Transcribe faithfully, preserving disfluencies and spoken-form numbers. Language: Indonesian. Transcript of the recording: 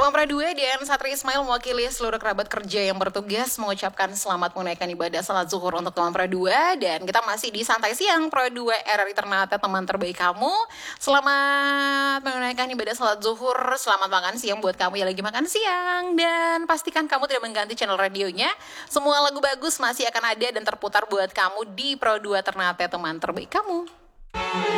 Teman Pra dua dan Satri Ismail mewakili seluruh kerabat kerja yang bertugas mengucapkan selamat menunaikan ibadah salat zuhur untuk teman Pra dua. Dan kita masih di Santai Siang Pra dua R R I Ternate, teman terbaik kamu. Selamat menunaikan ibadah salat zuhur, selamat makan siang buat kamu yang lagi makan siang. Dan pastikan kamu tidak mengganti channel radionya. Semua lagu bagus masih akan ada dan terputar buat kamu di Pra dua Ternate, teman terbaik kamu.